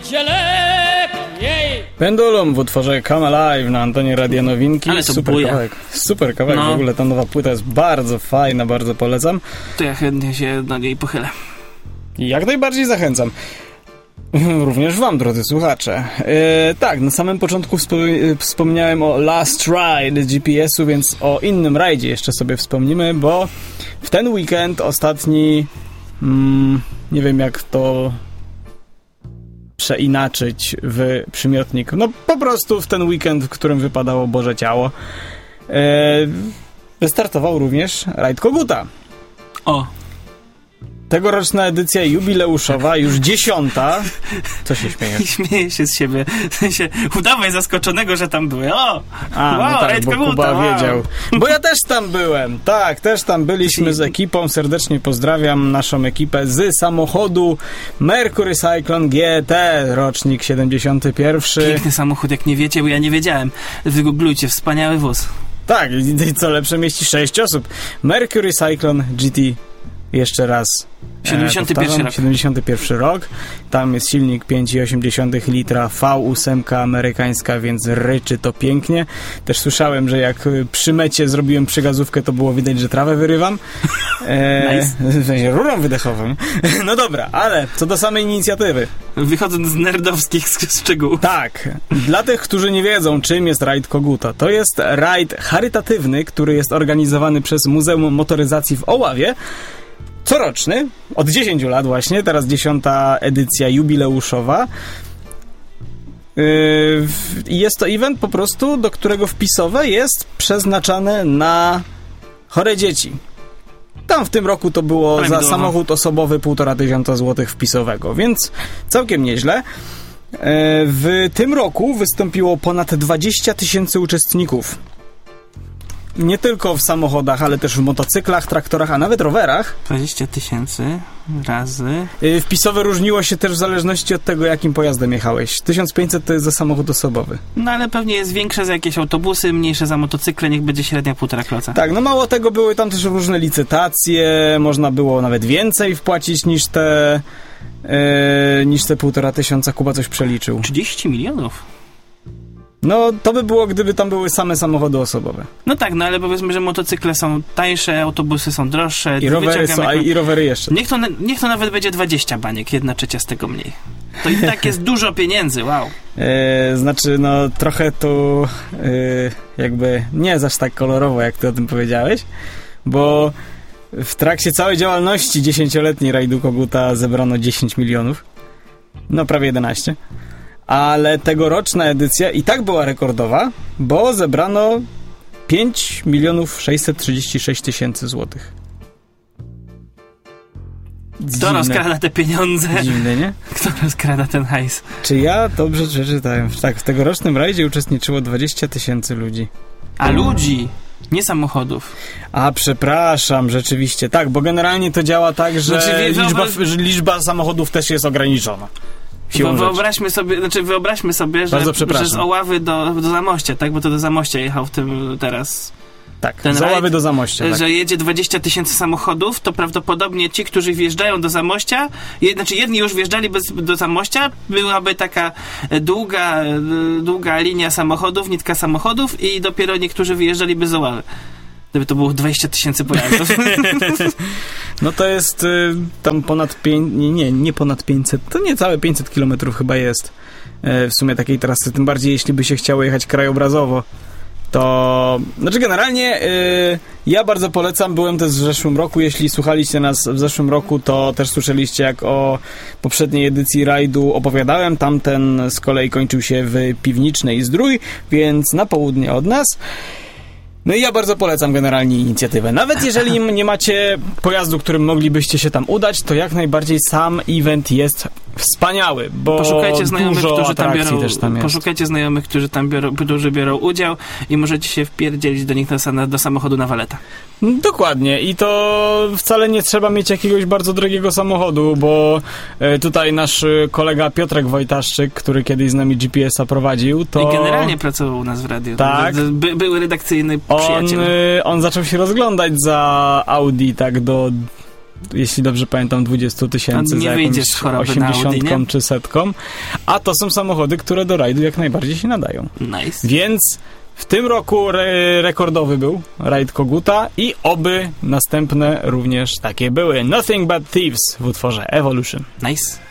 będzie lepiej. Pendulum w utworze Come Alive na antenie Radia Nowinki. Ale to super buja. kawałek. Super kawałek, w ogóle ta nowa płyta jest bardzo fajna, bardzo polecam. To ja chętnie się do niej pochylę. Jak najbardziej zachęcam. Również wam, drodzy słuchacze. Tak, na samym początku wspomniałem o Last Ride GPS-u, więc o innym rajdzie jeszcze sobie wspomnimy, bo w ten weekend ostatni, nie wiem jak to przeinaczyć w przymiotnik, no po prostu w ten weekend, w którym wypadało Boże Ciało, wystartował również rajd Koguta. O! Tegoroczna edycja jubileuszowa, już 10. Co się śmiejesz? Śmieję się z siebie. W sensie, udawaj zaskoczonego, że tam były. O! A, wow, no tak, rajd bo Koguta, Kuba wow. wiedział. Bo ja też tam byłem. Tak, też tam byliśmy z ekipą. Serdecznie pozdrawiam naszą ekipę z samochodu Mercury Cyclone GT, rocznik 71. Piękny samochód, jak nie wiecie, bo ja nie wiedziałem. Wygooglujcie, wspaniały wóz. Tak, i co lepsze, mieści 6 osób. Mercury Cyclone GT. Jeszcze raz 71 rok. 71 rok. Tam jest silnik 5,8 litra V8 amerykańska, więc ryczy to pięknie. Też słyszałem, że jak przy mecie zrobiłem przygazówkę, to było widać, że trawę wyrywam. Nice. W sensie rurą wydechową. No dobra, ale co do samej inicjatywy. Wychodząc z nerdowskich szczegółów. Tak, dla tych, którzy nie wiedzą, czym jest rajd Koguta. To jest rajd charytatywny, który jest organizowany przez Muzeum Motoryzacji w Oławie. Coroczny, od 10 lat właśnie, teraz 10. edycja jubileuszowa. Jest to event po prostu, do którego wpisowe jest przeznaczane na chore dzieci. Tam w tym roku to było za samochód osobowy 1500 zł wpisowego, więc całkiem nieźle. W tym roku wystąpiło ponad 20 000 uczestników. Nie tylko w samochodach, ale też w motocyklach, traktorach, a nawet rowerach. 20 000 razy... Wpisowe różniło się też w zależności od tego, jakim pojazdem jechałeś. 1500 to jest za samochód osobowy. No ale pewnie jest większe za jakieś autobusy, mniejsze za motocykle, niech będzie średnia 1,5 kloca. Tak, no mało tego, były tam też różne licytacje, można było nawet więcej wpłacić niż te 1500. Kuba coś przeliczył. 30 milionów? No, to by było, gdyby tam były same samochody osobowe. No tak, no ale powiedzmy, że motocykle są tańsze, autobusy są droższe. I rowery są, i rowery jeszcze. Niech to nawet będzie 20 baniek, 1/3 z tego mniej. To i tak jest dużo pieniędzy, wow. Znaczy, no trochę tu jakby nie jest aż tak kolorowo, jak ty o tym powiedziałeś, bo w trakcie całej działalności 10-letniej rajdu Koguta zebrano 10 milionów. No, prawie 11. Ale tegoroczna edycja i tak była rekordowa, bo zebrano 5 636 000 złotych. Kto rozkrada te pieniądze? Dziwne, nie? Kto rozkrada ten hajs? Czy ja dobrze przeczytałem? Tak, w tegorocznym rajdzie uczestniczyło 20 000 ludzi. A ludzi? Nie samochodów. A, przepraszam, rzeczywiście. Tak, bo generalnie to działa tak, że liczba samochodów też jest ograniczona. Wyobraźmy sobie, że z Oławy do Zamościa, tak? Bo to do Zamościa jechał w tym teraz... Tak, z Oławy do Zamościa. Tak. Że jedzie 20 000 samochodów, to prawdopodobnie ci, którzy wjeżdżają do Zamościa, jedni już wjeżdżali do Zamościa, byłaby taka długa linia samochodów, nitka samochodów i dopiero niektórzy wyjeżdżaliby z Oławy. Gdyby to było 20 000 pojazdów. No to jest tam ponad nie ponad 500, to niecałe 500 kilometrów chyba jest w sumie takiej trasy, tym bardziej jeśli by się chciało jechać krajobrazowo. To, znaczy generalnie ja bardzo polecam, byłem też w zeszłym roku, jeśli słuchaliście nas w zeszłym roku, to też słyszeliście, jak o poprzedniej edycji rajdu opowiadałem, tamten z kolei kończył się w Piwnicznej Zdrój, więc na południe od nas. No i ja bardzo polecam generalnie inicjatywę. Nawet jeżeli nie macie pojazdu, którym moglibyście się tam udać, to jak najbardziej sam event jest wspaniały, bo poszukajcie znajomych, którzy tam biorą, też tam jest. Poszukajcie znajomych, którzy biorą udział i możecie się wpierdzielić do nich do samochodu na waleta. Dokładnie i to wcale nie trzeba mieć jakiegoś bardzo drogiego samochodu, bo tutaj nasz kolega Piotrek Wojtaszczyk, który kiedyś z nami GPS-a prowadził, to... I generalnie pracował u nas w radiu. Tak. Był redakcyjny przyjaciel. On zaczął się rozglądać za Audi tak do jeśli dobrze pamiętam, 20 tysięcy Nie za wyjdziesz jakąś z choroby na Audi, 80 nie? czy 100, a to są samochody, które do rajdu jak najbardziej się nadają. Nice. Więc w tym roku rekordowy był rajd Koguta i oby następne również takie były. Nothing But Thieves w utworze Evolution. Nice.